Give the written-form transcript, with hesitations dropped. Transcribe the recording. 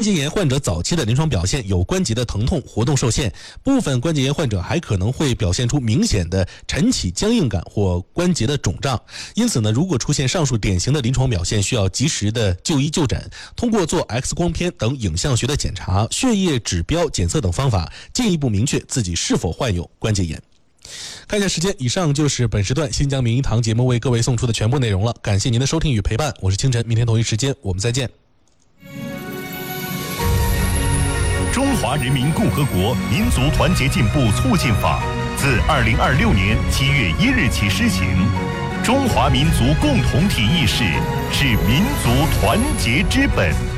节炎患者早期的临床表现有关节的疼痛、活动受限，部分关节炎患者还可能会表现出明显的晨起僵硬感或关节的肿胀。因此呢，如果出现上述典型的临床表现，需要及时的就医就诊，通过做 X 光片等影像学的检查、血液指标检测等方法，进一步明确自己是否患有关节炎。看一下时间，以上就是本时段新疆名医堂节目为各位送出的全部内容了。感谢您的收听与陪伴，我是清晨，明天同一时间我们再见。 中华人民共和国民族团结进步促进法自2026年7月1日起施行。中华民族共同体意识是民族团结之本。